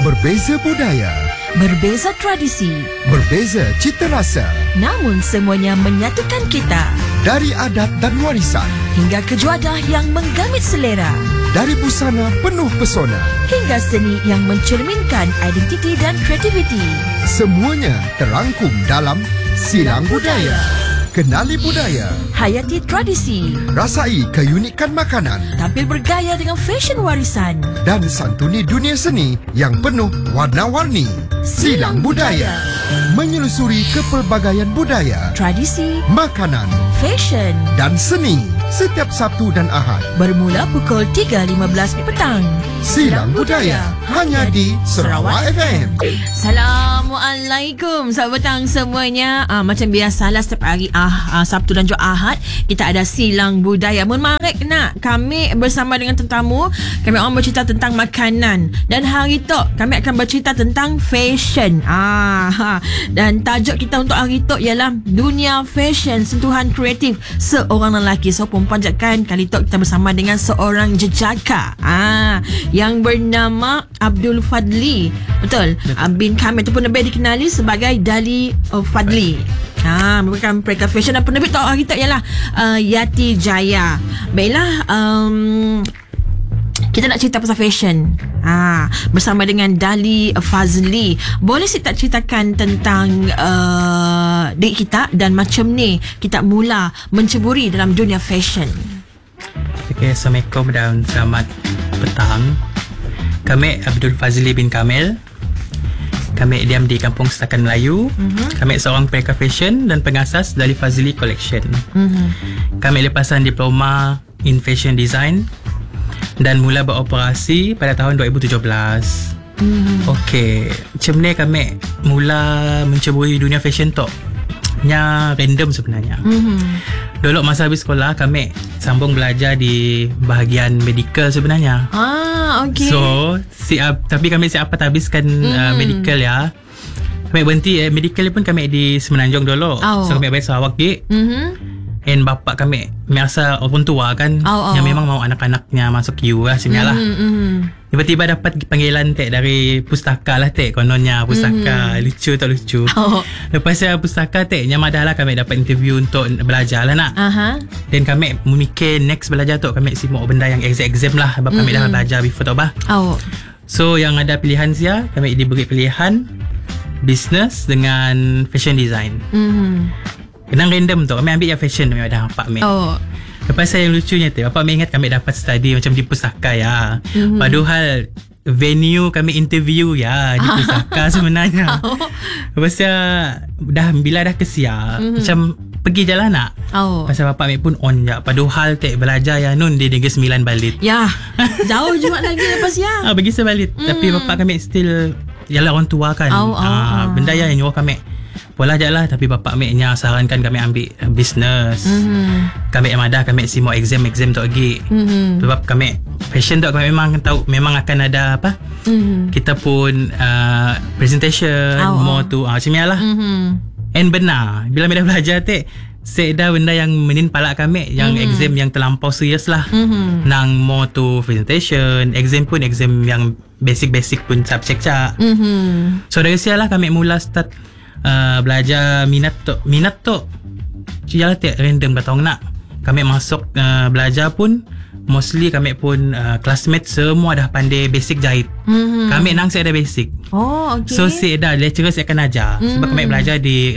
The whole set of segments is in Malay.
Berbeza budaya, Berbeza tradisi, berbeza cita rasa, namun semuanya menyatukan kita. dari adat dan warisan, Hingga kejuadah yang menggamit selera, dari busana penuh pesona. hingga seni yang mencerminkan identiti dan kreativiti. Semuanya terangkum dalam Silang Budaya. Kenali budaya, Hayati tradisi, rasai keunikan makanan tampil bergaya dengan fashion warisan. dan santuni dunia seni yang penuh warna-warni. Silang Budaya, menyelusuri kepelbagaian budaya, Tradisi, makanan fashion. dan seni setiap Sabtu dan Ahad. Bermula pukul 3.15 petang. Silang Budaya hanya di Sarawak FM. Assalamualaikum selamat petang semuanya. Macam biasalah setiap hari Sabtu dan juga Ahad kita ada Silang Budaya. Menarik nak kami bersama dengan tetamu. Kami orang bercerita tentang makanan, dan hari tu kami akan bercerita tentang fashion. Dan tajuk kita untuk hari tu ialah dunia fashion, sentuhan kreatif seorang lelaki. So perempuan kan kali tu kita bersama dengan seorang jejaka yang bernama Abdul Fadli. Betul. Bin Kamil ataupun lebih dikenali sebagai Dali Fadli. Merupakan perakah fashion, dan penerbit tok hari tu ialah Yati Jaya. Baiklah, kita nak cerita pasal fashion bersama dengan Dali Fazli. Boleh tak ceritakan tentang diri kita dan macam ni kita mula menceburi dalam dunia fashion? Okay, Assalamualaikum dan selamat petang. Kami Abdul Fazli bin Kamil. Kami diam di Kampung Setakan Melayu. Kami seorang perakah fashion dan pengasas Dali Fazli Collection. Kami lepasan diploma in fashion design dan mula beroperasi pada tahun 2017. Okey, macam ni kami mula menceburi dunia fashion tu. Nya random sebenarnya. Dulu masa habis sekolah kami sambung belajar di bahagian medical sebenarnya. Okey. So tapi kami siap habiskan medical ya. Kami berhenti medical pun kami di Semenanjung dulu. So kami balik Sarawak je. And bapak kami biasa orang tua kan, yang memang mau anak-anaknya masuk U lah sebenarnya lah. Tiba-tiba dapat panggilan dari pustaka lah kononnya pustaka. Lucu tak lucu. Lepas pustaka yang madah lah kami dapat interview untuk belajar lah nak. Dan kami memikir next belajar kami simak benda yang exam lah, sebab kami dah belajar before tu bah. So yang ada pilihan sia, kami diberi pilihan business dengan fashion design. Kenang random tu kami ambil yang fashion kami dah bapak kami. Lepas saya yang lucunya bapak kami ingat kami dapat study macam di pustaka ya. Padahal venue kami interview ya di pustaka sebenarnya. Lepas bila dah kesia macam pergi jalan nak. Pasal bapak kami pun on je. Padahal belajar ya nun di Negeri Sembilan balik. Ya. Jauh juga lagi lepas ya. Pergi sebalik. Tapi bapak kami still yalah orang tua kan. Benda yang nyuruh kami pola je lah. Tapi bapak kami sarankan kami ambil business. Kami madah kami simak exam tu lagi. Sebab kami fashion tu kami memang tahu memang akan ada apa. Kita pun presentation more tu macam ni lah. And benar bila kami dah belajar saya dah benda yang menimpa kami yang exam yang terlampau serius lah. Nang more tu presentation, exam pun exam yang basic pun subjek cak. So dari sialah kami mula start belajar minat tu ialah random kata orang nak. Kami masuk belajar pun mostly kami pun classmate semua dah pandai basic jahit. Kami nang saya ada basic. Okay. So saya dah lecturer saya akan ajar sebab kami belajar di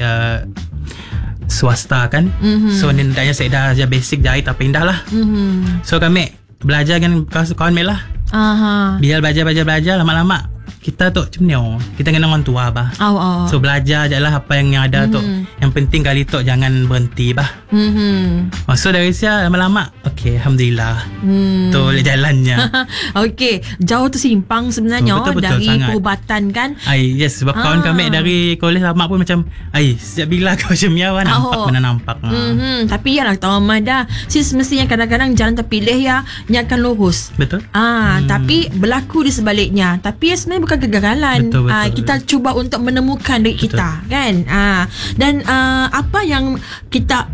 swasta kan. So nindanya saya dah ajar basic jahit apa indah lah. So kami belajar dengan kawan lah. Bila belajar lama-lama kita tu macam ni kita kena orang tua bah. So belajar je lah apa yang ada tu. Yang penting kali tu jangan berhenti bah. So dari siapa lama-lama Alhamdulillah tu jalannya. Jauh tu simpang sebenarnya betul dari sangat. perubatan kan. Yes, sebab kawan kami dari kolej lama pun macam sejak bila kau macam ni nampak. Tapi yalah tahu Mada sis mestinya kadang-kadang jalan terpilih ya akan lurus. Betul. Tapi berlaku di sebaliknya. Tapi sebenarnya bukan kegagalan. Betul. Kita cuba untuk menemukan diri kita kan. Dan apa yang kita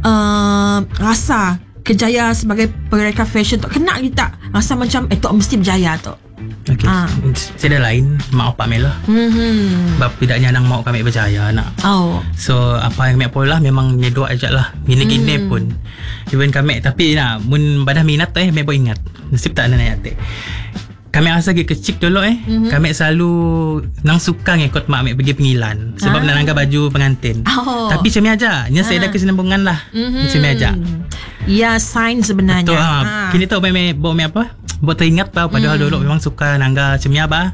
rasa kejaya sebagai perakah fashion tu kena kita rasa macam tu mesti berjaya tu. Okay. Saya dah lain mak opak Mel lah. Sebab tidaknya nang mak kami berjaya nak. So apa yang kami pola memang nyedok aja lah. Gini-gini pun. Even kami tapi nak mun badah minat kami boleh ingat. Nasib tak nak ayat. Kami rasa kecil dulu kami selalu nang suka ngikut mak kami pergi pengilan sebab nak angkat baju pengantin. Tapi macam aja, nya saya dah kesinambungan lah. Macam aja. Ya, sign sebenarnya. Betul. Kini tu bawa apa? Buat teringat tau padahal dulu memang suka nangga macam ni apa.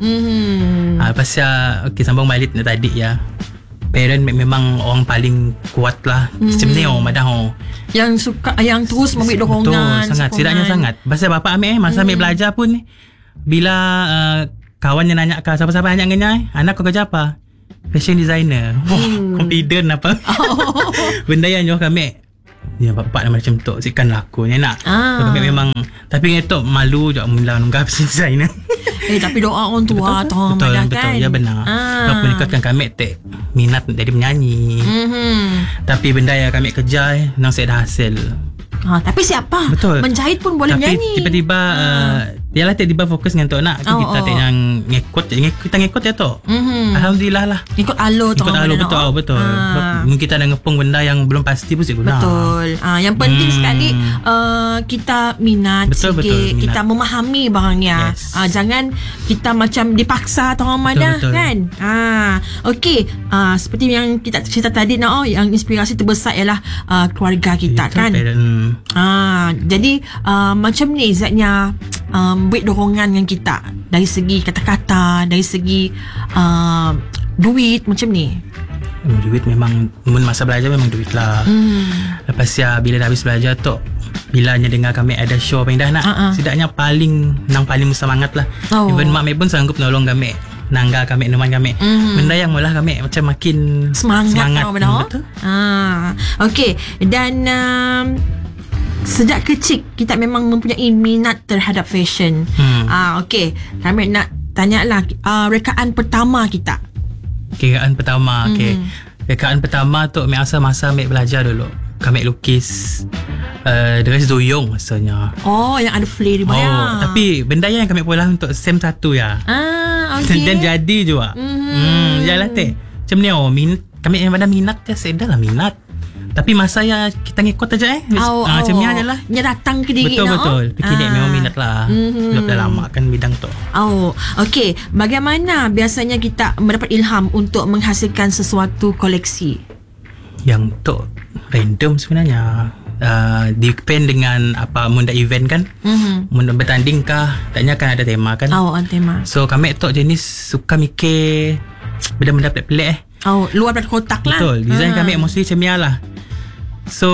Pasal sambung balik tadi ya. Parent memang orang paling kuat lah. Macam ni madah yang suka, yang terus memberi dorongan. Betul, sangat. Tidaknya sangat. Pasal bapak ambil masa ambil belajar pun bila kawannya nanya ke siapa-siapa nanya dengan anak kau kerja apa? Fashion designer. Confident apa. Benda yang jauh kami ya bapak dah macam tu sikan lakunya nak. So, kami memang tapi itu malu je mula nunggah fashion designer. Tapi doa orang tua betul, kan. Ya benar. Sebab menikahkan kami tak minat jadi penyanyi. Tapi benda yang kami kerja nang saya dah hasil. Tapi siapa? Betul. Menjahit pun boleh menyanyi. Tapi tiba-tiba dialah tiba fokus dengan tu nak kita tak yang ngikut ya tu. Alhamdulillah lah. Ikut alur tu. Betul. Mungkin kita ada ngepung benda yang belum pasti pun guna. Betul. Yang penting sekali kita minat sikit, minat. Kita memahami barangnya. Jangan kita macam dipaksa atau orang mana kan. Okey. Seperti yang kita cerita tadi yang inspirasi terbesar ialah keluarga kita kan. Jadi macam ni zatnya beri dorongan dengan kita dari segi kata-kata, dari segi duit macam ni. Duit memang masa belajar memang duit lah. Lepas ya bila dah habis belajar tu bila dengar kami ada show yang dah nak setidaknya paling semangat lah. Even mak pun sanggup nolong kami nangga kami teman kami. Benda yang mula kami macam makin semangat. Betul. Okey dan sejak kecil kita memang mempunyai minat terhadap fashion. Okey, kami nak tanyalah rekaan pertama kita. Rekaan pertama, okey. Rekaan pertama tu masa kami belajar dulu. Kami lukis dress duyung rasanya. Yang ada flare di bawah. Tapi benda yang kami pola untuk SEM 1 ya. Okey. Dan jadi juga. Yalah teh. Macam ni kami yang ada minat ya, saya dah lah minat. Tapi masa ya kita ngikut aja macam ni aja lah. Dia datang ke diri Betul. Fikir memang minat lah. Sebab dah lama kan bidang tu. Okey. Bagaimana biasanya kita mendapat ilham untuk menghasilkan sesuatu koleksi? Yang tu random sebenarnya. Depend dengan apa munda event kan. Munda bertanding kah, taknya kan ada tema kan. Tema. So kami tu jenis suka mikir benda-benda pelik-pelik luar dari kotak lah. Betul. Design kami mostly macam ni lah. So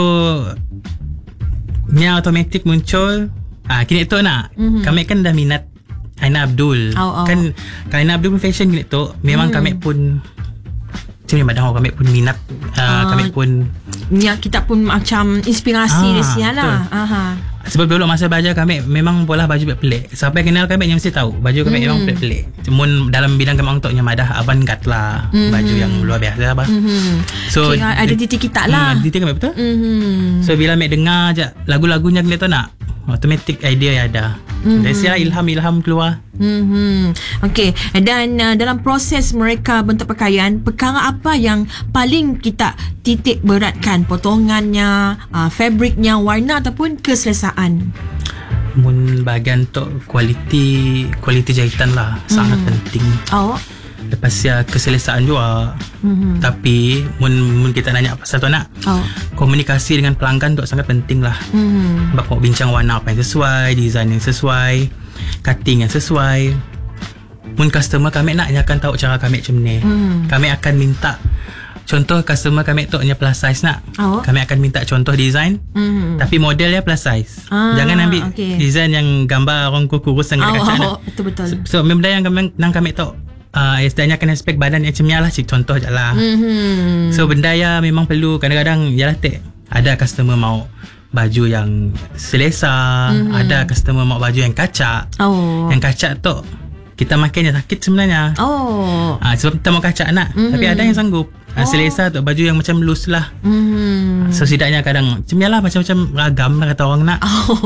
nya automatic muncul kini tu nak kami kan dah minat Aina Abdul kan Aina Abdul pun fashion gini tu memang kami pun macam ni badan kami pun minat kami pun kita pun macam inspirasi dia sialah. Sebab dulu masa belajar kami memang pola baju pelik. Sampai kenal kami yang mesti tahu baju kami memang pelik. Cuma dalam bidang kami untuknya madah avant-garde lah. Baju yang luar biasa apa. So identiti kita lah. Identiti kami betul. So bila kami dengar je lagu-lagunya kami tu nak automatic idea yang ada. Dari siapa ilham keluar. Okey. Dan dalam proses mereka bentuk pakaian, perkara apa yang paling kita titik beratkan? Potongannya, fabriknya, warna ataupun keselesaan? Mun bahagian tu kualiti jahitan lah sangat penting. Lepas ya keselesaan juga. Tapi mun kita nanya pasal tu nak komunikasi dengan pelanggan tu sangat penting lah. Sebab mau bincang warna apa yang sesuai, design yang sesuai, cutting yang sesuai. Mun customer kami nak akan tahu cara kami macam ni. Kami akan minta contoh customer kami tu punya plus size nak. Kami akan minta contoh design. Tapi modelnya plus size. Jangan ambil design yang gambar orang kurus dengan kaca. Betul. So benda yang kami tahu istilahnya kena spek badan yang macam ni lah. Contoh je lah. So benda yang memang perlu kadang-kadang yalah ada customer mau baju yang selesa, ada customer mau baju yang kacak. Yang kacak tu kita makin sakit sebenarnya. Sebab kita mau kacak nak. Tapi ada yang sanggup selesa tu baju yang macam loose lah. So setidaknya kadang macam ni lah, macam-macam ragam lah kata orang nak.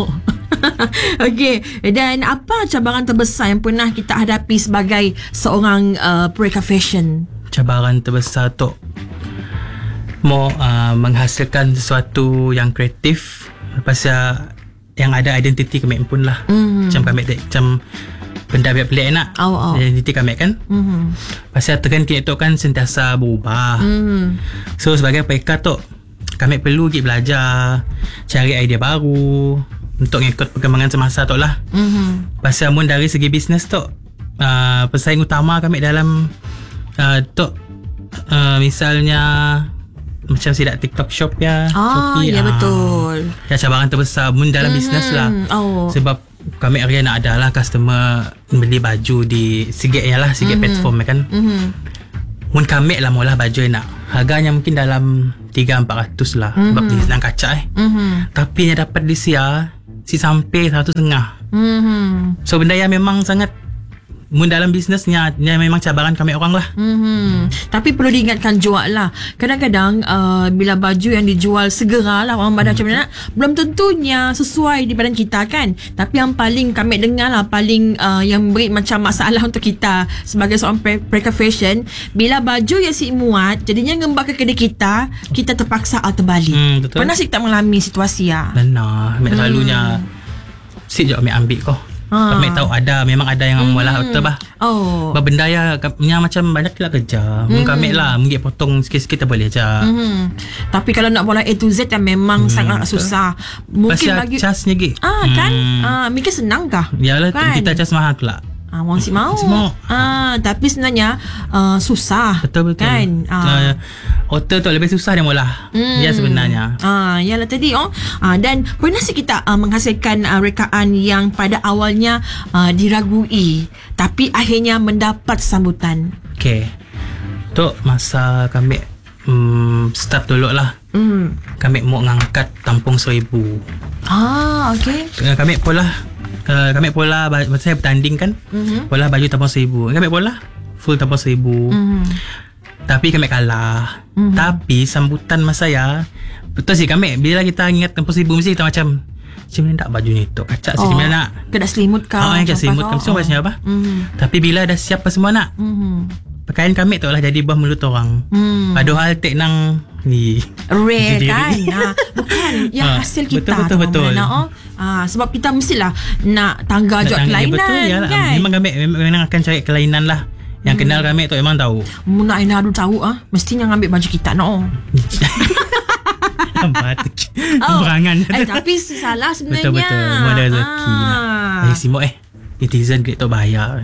Okey, dan apa cabaran terbesar yang pernah kita hadapi sebagai seorang perekat fashion? Cabaran terbesar tu mau menghasilkan sesuatu yang kreatif, lepas yang ada identiti kami pun lah. Macam kami macam benda pelik nak identiti kami kan. Pasal tekan kita tu kan sentiasa berubah. So sebagai perekat tu kami perlu pergi belajar, cari idea baru untuk ngikut perkembangan semasa tu lah. Pasal mun dari segi bisnes tu pesaing utama kami dalam misalnya macam sidak TikTok Shop ya, Shopee. Ya betul. Ya, cabaran terbesar mun dalam bisnes lah. Sebab kami area nak ada lah customer beli baju di sikit platform kan. Mun kami lah mula baju nak harganya mungkin dalam 300-400 lah. Sebab di senang kaca tapi yang dapat di si sampai 150. So benda yang memang sangat mun dalam bisnesnya memang cabaran kami orang lah. Tapi perlu diingatkan juga lah, kadang-kadang bila baju yang dijual segera lah orang badan macam mana, belum tentunya sesuai di badan kita kan. Tapi yang paling kami dengar lah, paling yang beri macam masalah untuk kita sebagai seorang perekat fashion, bila baju yang si muat jadinya ngembak ke kedai kita terpaksa terbalik. Pernah si kita mengalami situasi ya? Benar. Selalunya si je ambil kau. Kami tahu memang ada yang malah betul bah. Benda yang macam banyak lah kerja. Kami lah mungkin potong sikit-sikit boleh je. Tapi kalau nak bola A to Z memang sangat susah. Mungkin pasal bagi casnya gitu. kan mungkin senang kah? Yalah kan? Kita cas mahal lah. Orang si mau. Tapi sebenarnya susah. Betul kan. Hotel tu lebih susah dia mula. Ya sebenarnya. Yalah tadi dan pernah sih kita menghasilkan rekaan yang pada awalnya diragui tapi akhirnya mendapat sambutan. Okey. Tu masa kami start dulu lah. Kami mau ngangkat tampung 1000. Okey. Kami pola saya bertanding kan. Pola baju tampung 1000. Kami pola full tampung 1000. Tapi kami kalah. Tapi sambutan masa saya betul sih kami bila kita ingat tampung 1000 mesti kita macam mana nak baju ni tu kacak sih macam nak kena selimut kau. Yang selimut kau semua macam apa. Tapi bila dah siap semua nak pakaian kami tu lah jadi buah mulut orang. Padahal tek nang ni rare kan. Bukan yang hasil kita betul. Sebab kita mestilah nak tangga juga kelainan betul, kan. Memang kami memang akan cari kelainan lah. Yang kenal kami tu memang tahu. Nak Ina tahu mestinya ngambil baju kita Berangan. Tapi salah sebenarnya. Betul. Mana rezeki nak. Simok netizen duit tu bayar.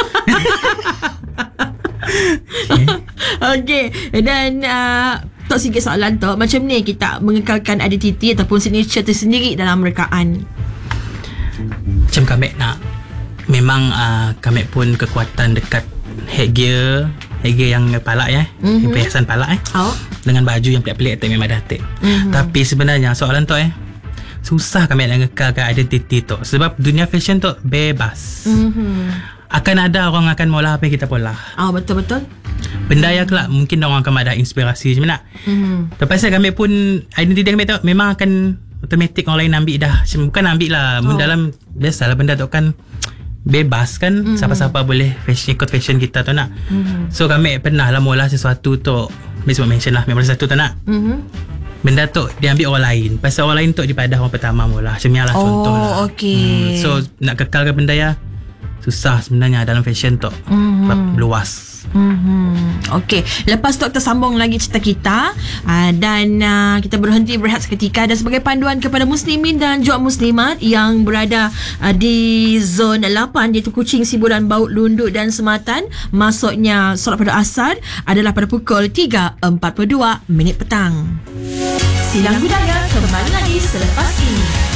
Okey. Dan Tok sikit soalan Tok, macam ni kita mengekalkan identiti ataupun signature tersendiri dalam rekaan? Macam kami nak memang kami pun kekuatan dekat headgear yang palak perhiasan palak dengan baju yang pelik-pelik tu memang dah take. Tapi sebenarnya soalan tu susah kami nak ngekalkan identiti tu sebab dunia fashion tu bebas. Akan ada orang akan mula apa yang kita pola. Betul. Benda yang kelak mungkin orang akan ada inspirasi macam nak. Tapi kami pun identiti kami tu memang akan automatik orang lain ambil dah. Bukan ambil lah. Dalam biasalah benda tu kan bebas kan. Siapa-siapa boleh ikut fashion kita tu nak. So kami pernah lah mula sesuatu tu. Sebab mention lah memang sesuatu tu nak. Benda tu dia ambil orang lain. Pasal orang lain tu daripada orang pertama mula. Macam ni lah contoh lah. Okay. So nak kekalkan benda ya susah sebenarnya dalam fashion tu. Luas. Okey, lepas tu kita sambung lagi cerita kita dan kita berhenti berehat seketika. Dan sebagai panduan kepada muslimin dan juga muslimat yang berada di zon 8 iaitu Kuching, Sibu dan Baut, Lunduk dan Sematan, masuknya solat pada asar adalah pada pukul 3.42 petang. Silang Budaya kembali lagi selepas ini.